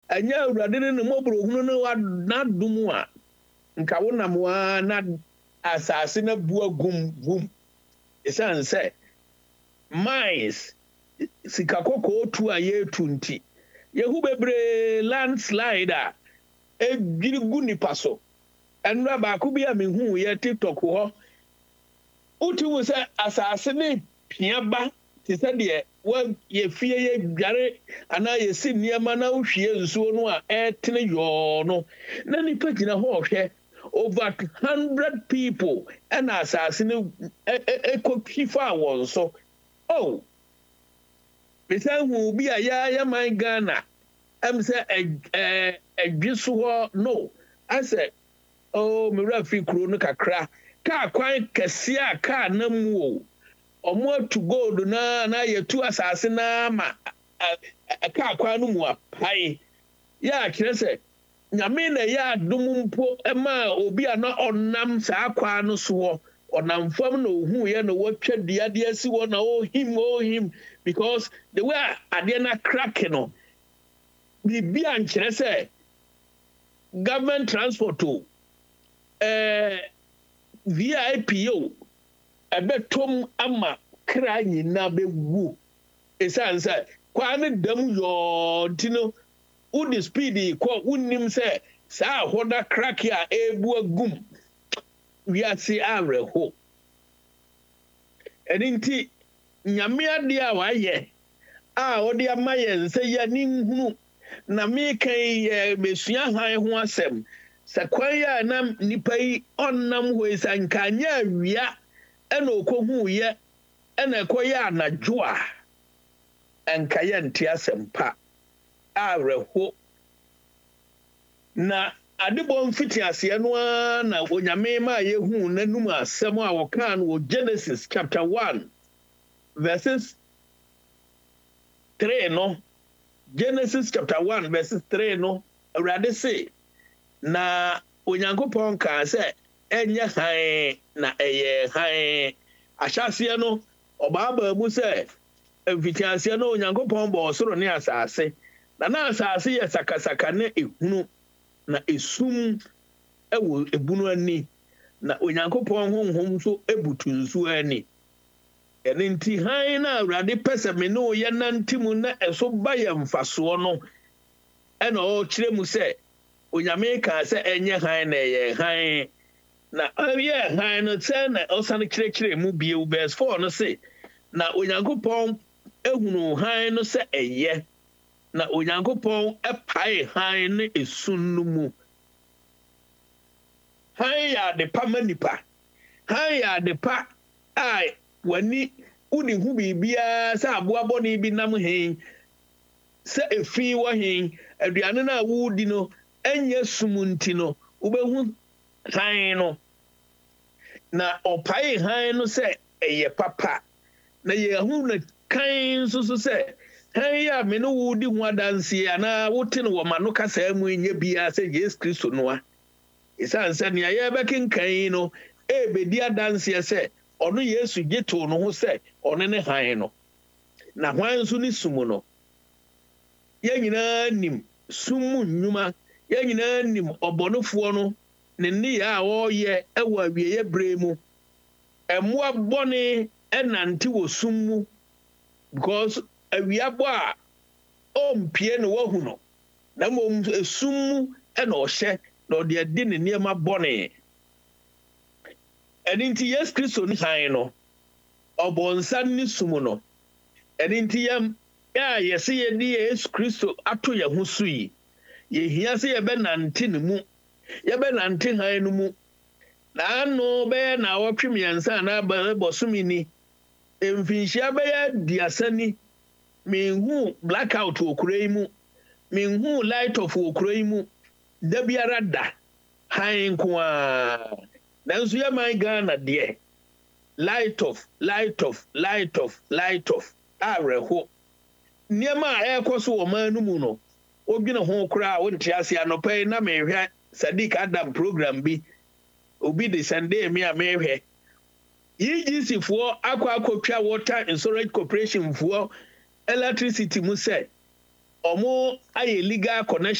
anya awurade ne mobro hunu no wa na dum a nka wonam wa na asase na bua gum esan say mines sika koko tu a ye tunti yehu bebre landslide a egiri gu nipa so enra ba ko bi a mehu ye TikTok ho uti wo say asase ne piaba ti se de wa ye fie ye dware ana ye si niema na uhwie nsuo no a etene yo no na nipa gina ho hwe over 100 people and asase ne ekotwifa won so oh bisan hu bi a ya man Ghana am say adwiso ho no I said oh me rafi kro no kakra ka kwan kese a ka na mu o omo to gold na yetu asase na ma ka kwan no mu apai ya kire se nyame na ya dum mpo ema obi a na onam saa kwan no so onam fam na ohu ye na watwa duade asi wo na ohim because the way ade na crack no bibi an kire se government transport o VIP yo ebetom ama kra nyina bewu esansa kwan dam yo tino udi speedy ko unnim se sa hoda crack ya ebu agum wi ase awreho eninti nyame ade a waye a odi amaye nse ya ni nhunu na me kan ye besua han ho asem sakwan ya nam nipa yi onnam ho isankanya awia ena okohu ye ena ekoye anadwo a enka ye nte asempa awreho na adebo mfiti ase no na onyame ma yehu nanum asem a wokan wo Genesis chapter 1 verses 3 no Genesis chapter 1 verses 3 no awurade say na onyankopon ka se enye han na eye han ahyase no obaaba mu se mfiti ase no onyankopon bo soro ne asase na asase ye sakasaka ne ehunu na esum ewo ebunu ani na onyankopon honhom so ebutu nsu ani enti han na awurade pese me no ye nantimu na eso ba ye mfaso no ena o kire mu se onyame ka se enye han na ye han na ye han no se na osane kire mu bie verse 4 no se na onyankopon ehunu han no se eye na onyankopon epai han ne esun mu han ya de pa manipa han ya de pa ai wani uni hu bibia sa aboabo ne bi nam hen se efi wo hen aduane na wudi no enye sumunti no ubehu han no na opai han no se eye papa na ye hu na kan so se han ya me no wudi hu adanse ana wote no woma no kasa mu enye bia se Jesus Kristo no a isanse ne ya bekin kan no ebedi adanse se ono Yesu gito no ho se ono ne han no na hwan so ni sumu no ye nyina nim sumu nnwuma ye nyina nim obonofo no ne ne ya wo ye ewa wieye bremu emu abone enante wo sumu because awiabo a ompie no wahu no na mom sumu ena ohye na ode ade ne niema bone eninti Yesu Kristo ni han no obonsan ni sumu no eninti yam ya yesi ye ni Yesu Kristo ato ye ho sui ye hia se ye be nante ne mu ye be nante han no mu na no be na wotwemiansa na ba bosumi ni emfinhia be ya diasani menhu blackout okura mu menhu light of okura mu da biara da han ko a nanso ye man Ghana de light of areho niema ekoso wo man no mu no odwene ho kura wonte ase anopai na mehwe Sadiq Adam program bi obi de Sunday me a mehwe EGC for akwa water insurance corporation for electricity mu say omo aye legal connection